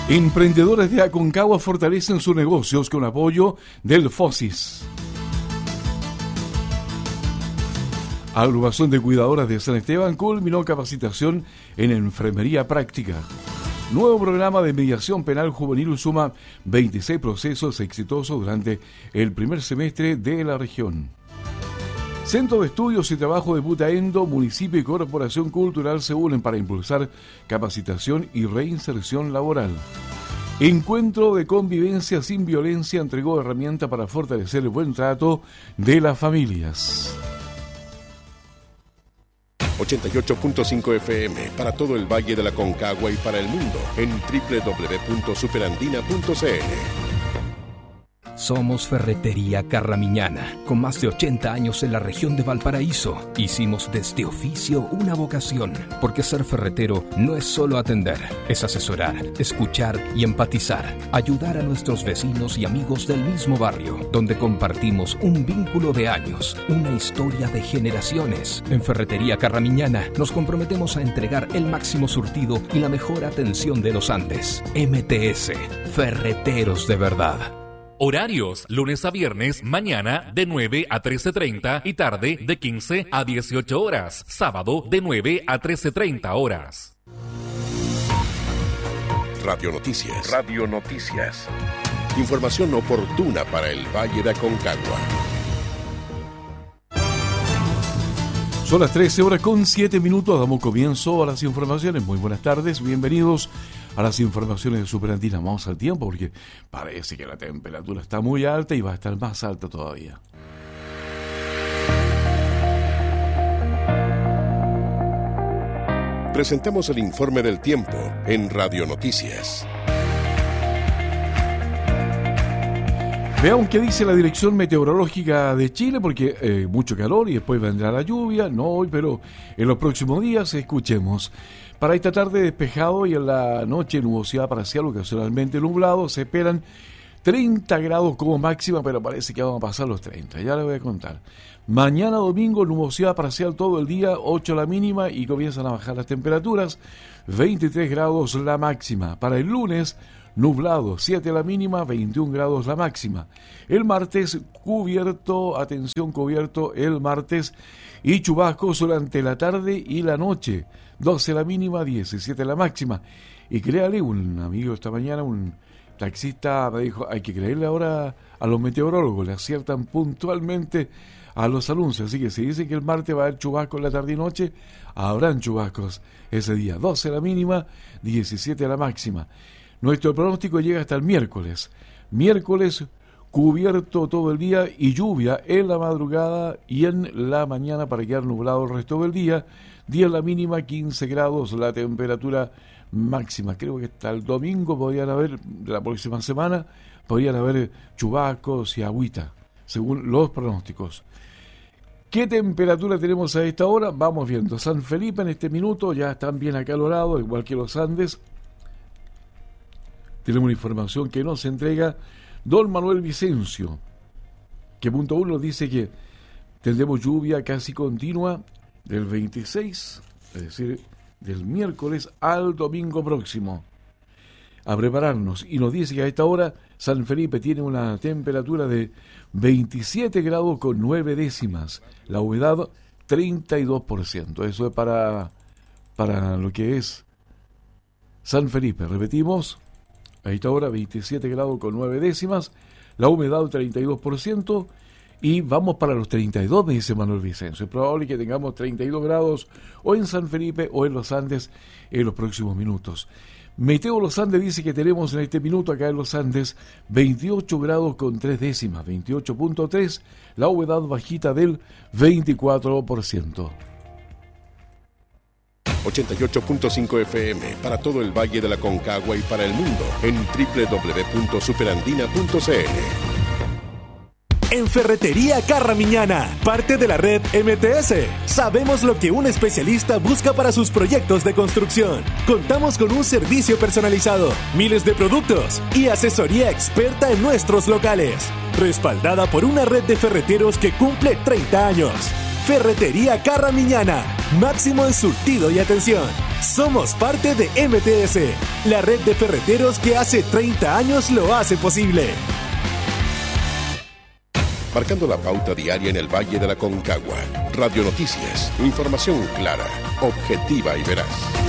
Emprendedores de Aconcagua fortalecen sus negocios con apoyo del FOSIS. Agrupación de Cuidadoras de San Esteban culminó capacitación en enfermería práctica. Nuevo programa de mediación penal juvenil suma 26 procesos exitosos durante el primer semestre de la región. Centro de Estudios y Trabajo de Putaendo, municipio y corporación cultural se unen para impulsar capacitación y reinserción laboral. Encuentro de convivencia sin violencia entregó herramienta para fortalecer el buen trato de las familias. 88.5 FM para todo el Valle de la Aconcagua y para el mundo en www.superandina.cl. Somos Ferretería Carramiñana, con más de 80 años en la región de Valparaíso. Hicimos de este oficio una vocación, porque ser ferretero no es solo atender, es asesorar, escuchar y empatizar, ayudar a nuestros vecinos y amigos del mismo barrio, donde compartimos un vínculo de años, una historia de generaciones. En Ferretería Carramiñana nos comprometemos a entregar el máximo surtido y la mejor atención de los Andes. MTS, Ferreteros de verdad. Horarios, lunes a viernes, mañana de 9 a 13:30 y tarde de 15 a 18 horas. Sábado de 9 a 13:30 horas. Radio Noticias. Radio Noticias. Información oportuna para el Valle de Aconcagua. Son las 13:07. Damos comienzo a las informaciones. Muy buenas tardes, bienvenidos a las informaciones de Superandina. Vamos al tiempo porque parece que la temperatura está muy alta y va a estar más alta todavía. Presentamos el informe del tiempo en Radio Noticias. Veamos qué dice la Dirección Meteorológica de Chile, porque mucho calor y después vendrá la lluvia, no hoy, pero en los próximos días. Escuchemos. Para esta tarde despejado y en la noche nubosidad parcial, ocasionalmente nublado, se esperan 30 grados como máxima, pero parece que vamos a pasar los 30, ya les voy a contar. Mañana domingo nubosidad parcial todo el día, 8 la mínima y comienzan a bajar las temperaturas, 23 grados la máxima. Para el lunes, nublado, 7 la mínima, 21 grados la máxima. El martes, cubierto el martes, y chubascos durante la tarde y la noche, 12 la mínima, 17 la máxima. Y créale, un amigo esta mañana, un taxista me dijo, hay que creerle ahora a los meteorólogos, le aciertan puntualmente a los anuncios. Así que si dicen que el martes va a haber chubascos en la tarde y noche, habrán chubascos ese día, 12 la mínima, 17 la máxima. Nuestro pronóstico llega hasta el miércoles. Miércoles, cubierto todo el día y lluvia en la madrugada y en la mañana para quedar nublado el resto del día. 10 la mínima, 15 grados la temperatura máxima. Creo que hasta el domingo podrían haber, de la próxima semana, podrían haber chubascos y agüita, según los pronósticos. ¿Qué temperatura tenemos a esta hora? Vamos viendo. San Felipe en este minuto ya están bien acalorados, igual que los Andes. Tenemos una información que nos entrega don Manuel Vicencio, que punto 1 dice que tendremos lluvia casi continua del 26, es decir, del miércoles al domingo próximo. A prepararnos. Y nos dice que a esta hora San Felipe tiene una temperatura de 27 grados con 9 décimas. La humedad 32%. Eso es para lo que es San Felipe. Repetimos. A esta hora 27 grados con 9 décimas, la humedad 32% y vamos para los 32, me dice Manuel Vicencio. Es probable que tengamos 32 grados o en San Felipe o en los Andes en los próximos minutos. Meteo Los Andes dice que tenemos en este minuto acá en los Andes 28 grados con 3 décimas, 28.3, la humedad bajita del 24%. 88.5 FM para todo el Valle de la Aconcagua y para el mundo en www.superandina.cl. En Ferretería Carramiñana, parte de la red MTS, sabemos lo que un especialista busca para sus proyectos de construcción. Contamos con un servicio personalizado, miles de productos y asesoría experta en nuestros locales, respaldada por una red de ferreteros que cumple 30 años. Ferretería Carramiñana, máximo en surtido y atención. Somos parte de MTS, la red de ferreteros que hace 30 años lo hace posible. Marcando la pauta diaria en el Valle de la Concagua. Radio Noticias, información clara, objetiva y veraz.